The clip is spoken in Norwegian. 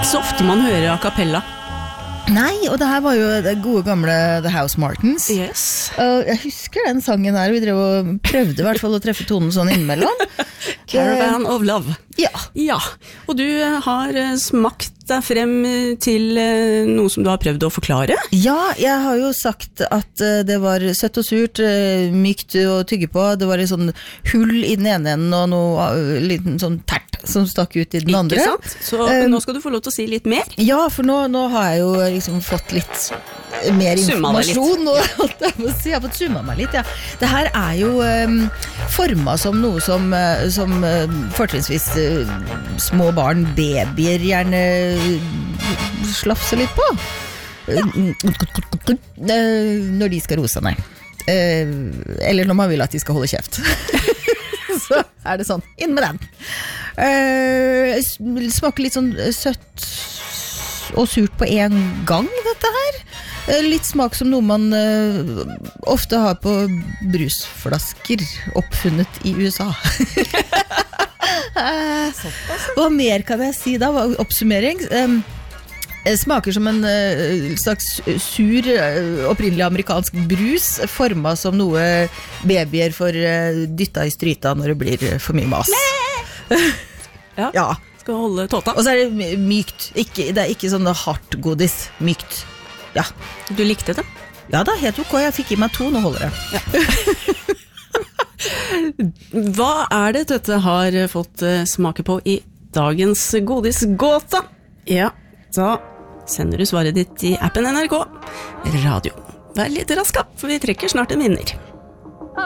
ikke så ofte man hører a cappella. Nei, og det her var jo det gode gamle The House Martins. Yes. Jeg husker den sangen her, vi drev og prøvde I hvert fall å treffe tonen sånn innimellom. Caravan of Love. Ja. Ja, og du har smakt deg frem til noe som du har prøvd å forklare? Ja, jeg har jo sagt at det var søtt og surt, mykt å tygge på. Det var en sånn hull I den ene enden og noe liten sånn tert som stakk ut I den andre. Ikke sant? Så nå skal du få lov til å si litt mer. Ja, for nå har jeg jo liksom fått litt mer informasjon. Jeg har fått summa meg litt, ja. Det her jo formet som noe som fortrinnsvis små barn, babyer gjerne slafser litt på når de skal roe seg ned eller når man vil at de skal holde kjeft så det sånn, inn med den smaker litt sånn søtt og surt på en gang dette her litt smak som noe man ofte har på brusflasker oppfunnet I USA Hva mer kan jeg si da? Oppsummering smaker som en slags sur opprinnelig amerikansk brus formet som noe babyer får dytta I stryta når det blir for mye mas ja, skal holde tåta og så det mykt det ikke sånn hardt godis mykt ja. Du likte det? Ja da, helt ok, jeg fikk I meg 2 nå holder det ja. Hva det dette har fått smake på I dagens godisgåta? Ja, da sender du svaret ditt I appen NRK Radio. Vær litt rask, for vi trekker snart en vinner.